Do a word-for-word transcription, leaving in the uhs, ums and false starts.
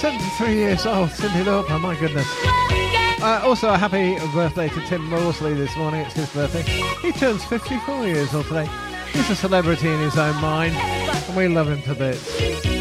seventy-three years old, Cyndi Lauper, my goodness. Uh, also, a happy birthday to Tim Morsley this morning. It's his birthday. He turns fifty-four years old today. He's a celebrity in his own mind, and we love him to bits.